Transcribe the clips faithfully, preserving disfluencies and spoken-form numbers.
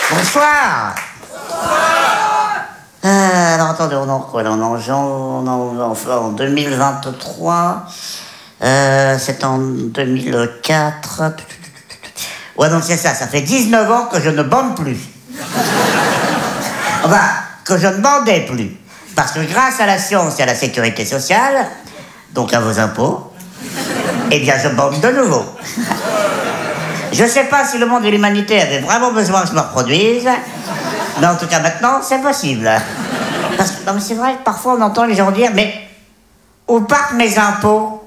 Bonsoir. Euh, alors attendez, on en quoi là, on en, on en, enfin, en deux mille vingt-trois, euh, c'est en deux mille quatre. Ouais, donc c'est ça, ça fait dix-neuf ans que je ne bande plus. Enfin, que je ne bandais plus. Parce que grâce à la science et à la sécurité sociale, donc à vos impôts, eh bien je bande de nouveau. Je sais pas si le monde et l'humanité avaient vraiment besoin que je me reproduise, mais en tout cas maintenant, c'est possible. Parce que, non mais c'est vrai que parfois on entend les gens dire, mais où partent mes impôts?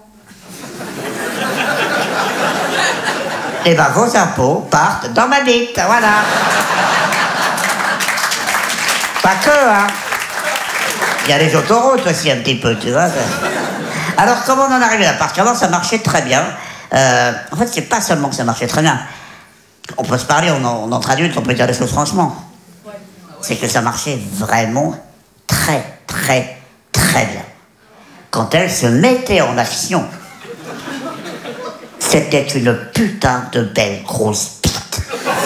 Eh ben vos impôts partent dans ma bite, voilà. Pas que, hein. Il y a les autoroutes aussi un petit peu, tu vois. Alors comment on en est arrivé là? Parce qu'avant ça marchait très bien. Euh, en fait, c'est pas seulement que ça marchait très bien. On peut se parler, on en, on en traduit, on peut dire les choses franchement. C'est que ça marchait vraiment très, très, très bien. Quand elle se mettait en action, c'était une putain de belle grosse bite.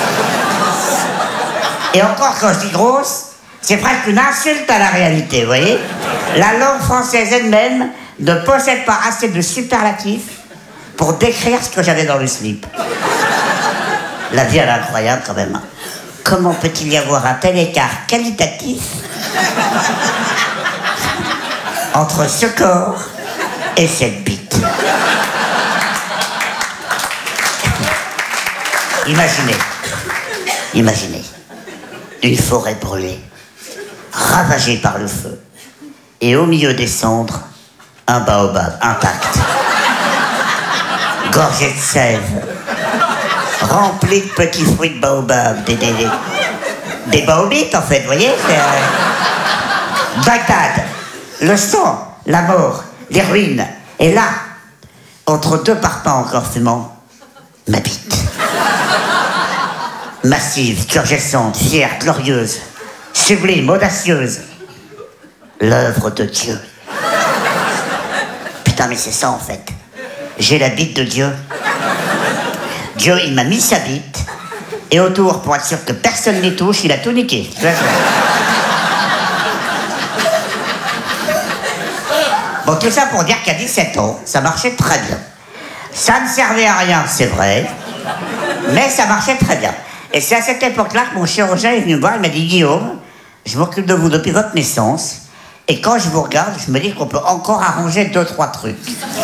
Et encore quand je dis grosse, c'est presque une insulte à la réalité, vous voyez? La langue française elle-même ne possède pas assez de superlatifs pour décrire ce que j'avais dans le slip. La vie, elle est incroyable quand même. Comment peut-il y avoir un tel écart qualitatif entre ce corps et cette bite? Imaginez, imaginez, une forêt brûlée, ravagée par le feu, et au milieu des cendres, un baobab intact, gorgé de sève, rempli de petits fruits de baobab, des, des, des, des baobites en fait, vous voyez, euh, Bagdad, le sang, la mort, les ruines, et là, entre deux parpaings encore fumants, ma bite. Massive, turgescente, fière, glorieuse, sublime, audacieuse. L'œuvre de Dieu. Putain, mais c'est ça en fait. J'ai la bite de Dieu. Dieu, il m'a mis sa bite. Et autour, pour être sûr que personne n'y touche, il a tout niqué. Bon, tout ça pour dire qu'à dix-sept ans, ça marchait très bien. Ça ne servait à rien, c'est vrai. Mais ça marchait très bien. Et c'est à cette époque-là que mon chirurgien est venu me voir, il m'a dit « Guillaume, je m'occupe de vous depuis votre naissance, et quand je vous regarde, je me dis qu'on peut encore arranger deux, trois trucs. »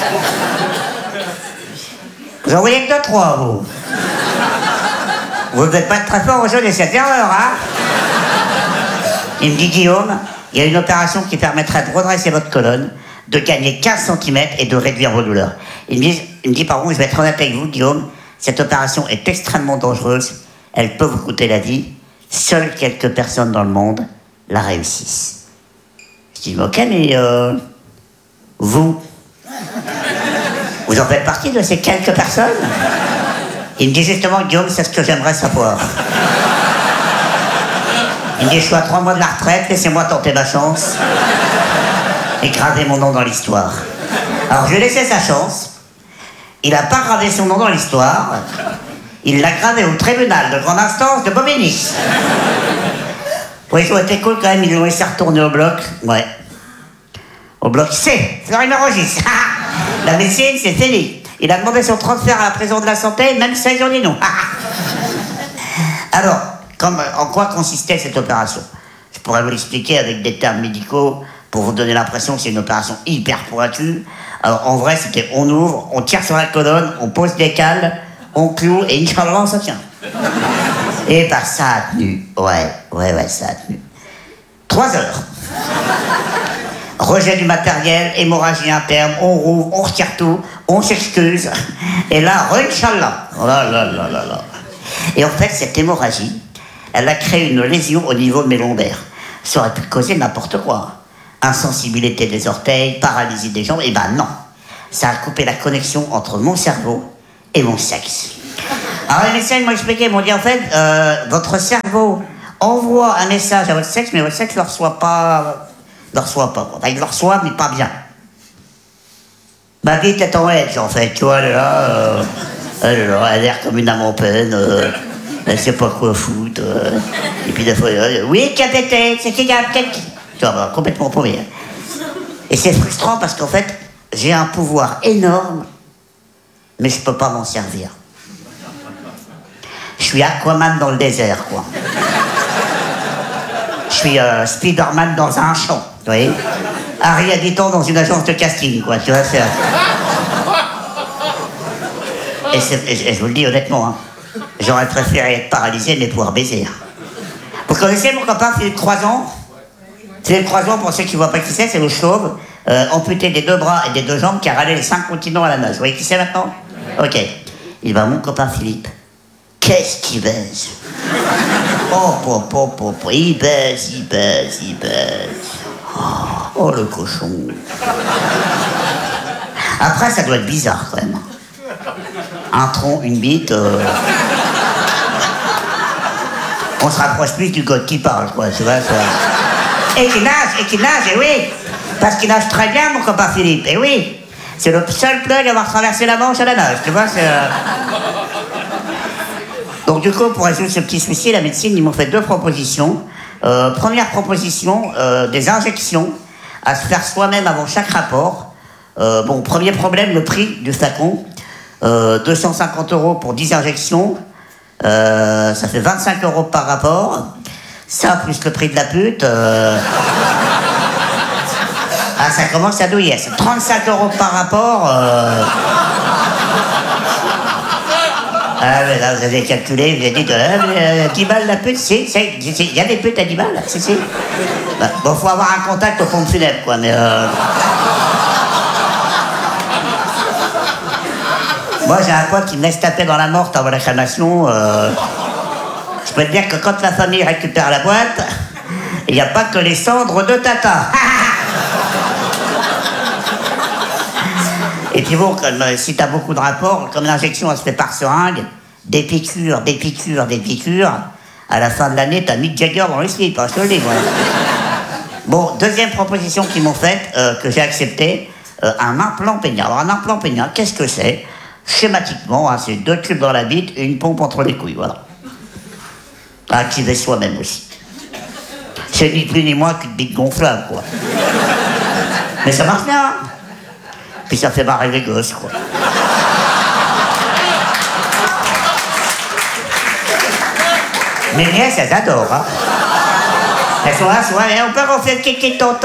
Vous en voyez que deux, trois, vous. Vous ne devez pas être très fort au jeu des sept erreurs, hein? Il me dit « Guillaume, il y a une opération qui permettrait de redresser votre colonne, de gagner quinze centimètres et de réduire vos douleurs. » Il me dit, il me dit « Par contre, je vais être honnête avec vous, Guillaume, cette opération est extrêmement dangereuse. Elle peut vous coûter la vie. Seules quelques personnes dans le monde la réussissent. » Je dis, ok, mais euh, vous, vous en faites partie de ces quelques personnes? Il me dit justement, Guillaume, c'est ce que j'aimerais savoir. Il me dit, je suis à trois mois de la retraite, laissez-moi tenter ma chance et graver mon nom dans l'histoire. Alors je lui ai laissé sa chance. Il n'a pas gravé son nom dans l'histoire. Il l'a gravé au tribunal de grande instance de Bobigny. Oui, ils ont été cool quand même, ils l'ont laissé retourner au bloc. Ouais. Au bloc C, Florino Rogis. La médecine, c'est fini. Il a demandé son transfert à la prison de la santé, même ça, ils ont dit non. Alors, comme, en quoi consistait cette opération? Je pourrais vous l'expliquer avec des termes médicaux pour vous donner l'impression que c'est une opération hyper pointue. Alors, en vrai, c'était on ouvre, on tire sur la colonne, on pose des cales, on cloue et Inch'Allah, ça tient. Et bah, ça a tenu. Ouais, ouais, ouais, ça a tenu. Trois heures. Rejet du matériel, hémorragie interne, on rouvre, on retire tout, on s'excuse. Et là, Inch'Allah. Oh là là là là là. Et en fait, cette hémorragie, elle a créé une lésion au niveau de mes lombaires. Ça aurait pu causer n'importe quoi. Insensibilité des orteils, paralysie des jambes, et ben non. Ça a coupé la connexion entre mon cerveau et mon sexe. Alors les médecins m'ont expliqué, ils m'ont dit en fait, euh, votre cerveau envoie un message à votre sexe, mais votre sexe ne le reçoit pas, le reçoit pas. Enfin, il le reçoit, mais pas bien. Ma bite est en edge, en fait, tu vois, elle est là, euh, elle, elle a l'air comme une âme en peine. Euh, Elle sait pas quoi foutre. euh. Et puis des fois, euh, oui, qui a pété, c'est qui qui a peut-être... Tu vois, bah, complètement paumé. Hein. Et c'est frustrant parce qu'en fait, j'ai un pouvoir énorme, mais je peux pas m'en servir. Je suis Aquaman dans le désert, quoi. Je suis euh, Spider-Man dans un champ, vous voyez. Harry Habitant dans une agence de casting, quoi, tu vois, c'est... Et, et, et je vous le dis honnêtement, hein, j'aurais préféré être paralysé mais pouvoir baiser. Vous connaissez mon copain Philippe Croizon? Philippe Croizon, pour ceux qui ne voient pas qui c'est, c'est le chauve, euh, amputé des deux bras et des deux jambes, qui a râlé les cinq continents à la nage. Vous voyez qui c'est maintenant? Ok. Il va, mon copain Philippe, qu'est-ce qu'il baise? Oh, po, po, po, po, il baise, il baise, il baise. Oh, oh, le cochon. Après, ça doit être bizarre, quand même. Un tronc, une bite... Euh... On se rapproche plus du gars qui parle, quoi, tu vois, ça... Et qui nage, et qui nage, et oui. Parce qu'il nage très bien, mon copain Philippe, et oui. C'est le seul plug à avoir traversé la Manche à la nage, tu vois, c'est... Euh... Donc du coup, pour résoudre ce petit souci, la médecine, ils m'ont fait deux propositions. Euh, première proposition, euh, des injections à se faire soi-même avant chaque rapport. Euh, bon, premier problème, le prix du flacon. Euh, deux cent cinquante euros pour dix injections. Euh, ça fait vingt-cinq euros par rapport. Ça, plus le prix de la pute. Euh... Ah, ça commence à douiller. C'est trente-cinq euros par rapport. Euh... Ah, mais là, vous avez calculé, vous avez dit que euh, dix balles la pute, si, il y a des putes à dix balles, là, si, si. Bah, bon, faut avoir un contact au pompe funèbre, quoi, mais... Euh... Moi, j'ai un pote qui me laisse taper dans la morte avant la crémation. Euh... Je peux te dire que quand la famille récupère la boîte, il n'y a pas que les cendres de tata. Et puis bon, comme, euh, si t'as beaucoup de rapports, comme l'injection elle se fait par seringue, des piqûres, des piqûres, des piqûres, à la fin de l'année, t'as Mick Jagger dans les slips, hein, je te le dis, moi. Bon, deuxième proposition qu'ils m'ont faite, euh, que j'ai acceptée, euh, un implant pénial. Alors un implant pénial, qu'est-ce que c'est? Schématiquement, hein, c'est deux tubes dans la bite et une pompe entre les couilles, voilà. À activer soi-même aussi. C'est ni plus ni moins qu'une bite gonflable, quoi. Mais ça marche bien. Puis ça fait marrer les gosses, quoi. Mes nièces, elles adorent, hein. Elles sont là, souvent, on peut refaire le kiki de tonton.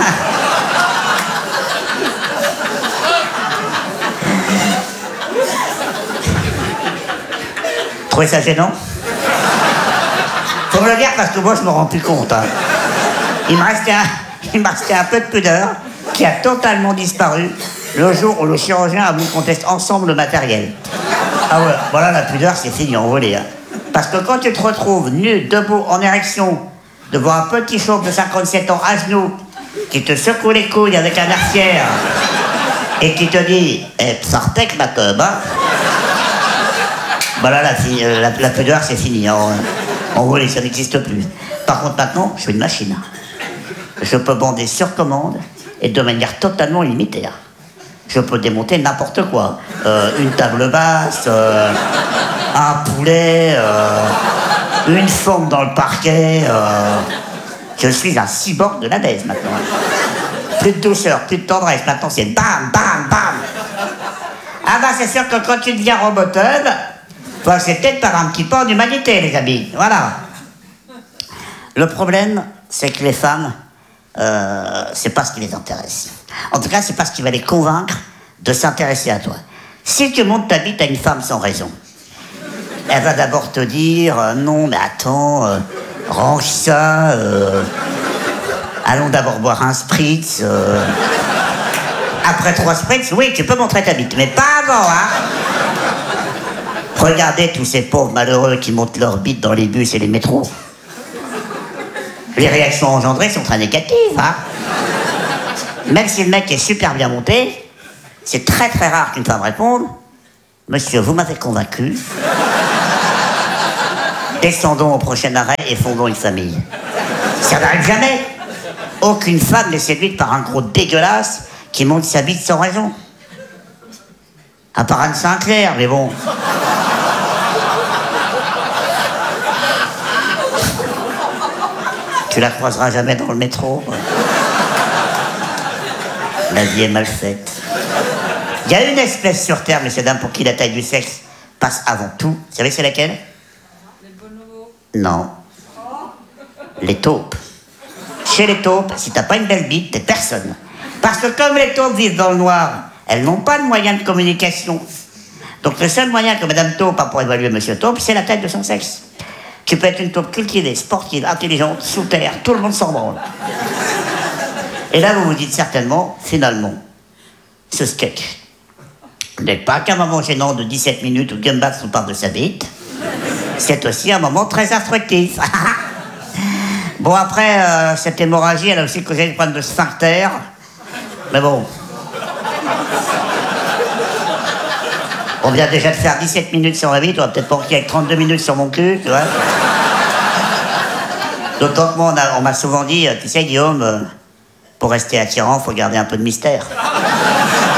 Trouvez ça gênant? Faut me le dire parce que moi, je me rends plus compte, hein. Il me restait un, il me restait un peu de pudeur qui a totalement disparu le jour où le chirurgien a voulu qu'on teste ensemble le matériel. Ah ouais, voilà, la pudeur, c'est fini, envolé. Hein. Parce que quand tu te retrouves nu, debout, en érection, devant un petit chauve de cinquante-sept ans à genoux, qui te secoue les couilles avec un mercière, et qui te dit « Eh, Psartek, ma teub, hein ?» Voilà, la, la, la pudeur, c'est fini. Hein. Envolé, ça n'existe plus. Par contre, maintenant, je suis une machine. Je peux bander sur commande, et de manière totalement limitée. Je peux démonter n'importe quoi. Euh, une table basse, euh, un poulet, euh, une forme dans le parquet. Euh. Je suis un cyborg de la baise maintenant. Plus de douceur, plus de tendresse. Maintenant, c'est bam, bam, bam. Ah bah, c'est sûr que quand tu deviens roboteuse, bah, c'est peut-être par un petit peu en humanité, les amis. Voilà. Le problème, c'est que les femmes, euh, c'est pas ce qui les intéresse. En tout cas, c'est pas ce qui va les convaincre de s'intéresser à toi. Si tu montes ta bite à une femme sans raison, elle va d'abord te dire euh, non, mais attends, euh, range ça, euh, allons d'abord boire un spritz. Euh, après trois spritz, oui, tu peux montrer ta bite, mais pas avant, hein. Regardez tous ces pauvres malheureux qui montent leur bite dans les bus et les métros. Les réactions engendrées sont très négatives, hein. Même si le mec est super bien monté, c'est très très rare qu'une femme réponde « Monsieur, vous m'avez convaincu. Descendons au prochain arrêt et fondons une famille. » Ça n'arrive jamais. Aucune femme n'est séduite par un gros dégueulasse qui monte sa bite sans raison. À part Anne Sinclair, mais bon. Tu la croiseras jamais dans le métro. La vie est mal faite. Il y a une espèce sur Terre, messieurs, dames, pour qui la taille du sexe passe avant tout. Vous savez c'est laquelle? Les bonobos. Non. Les taupes. Chez les taupes, si t'as pas une belle bite, t'es personne. Parce que comme les taupes vivent dans le noir, elles n'ont pas de moyens de communication. Donc le seul moyen que Madame Taupe a pour évaluer Monsieur Taupe, c'est la taille de son sexe. Tu peux être une taupe cultivée, sportive, intelligente, sous terre, tout le monde s'en branle. Et là, vous vous dites certainement, finalement, ce sketch n'est pas qu'un moment gênant de dix-sept minutes où Gumbax nous parle de sa bite, c'est aussi un moment très instructif. Bon, après, euh, cette hémorragie, elle a aussi causé des problèmes de sphincter, mais bon... On vient déjà de faire dix-sept minutes sur la bite, on va peut-être pas requis avec trente-deux minutes sur mon cul, tu vois. D'autant que moi, on, a, on m'a souvent dit, tu sais, Guillaume, euh, pour rester attirant, faut garder un peu de mystère.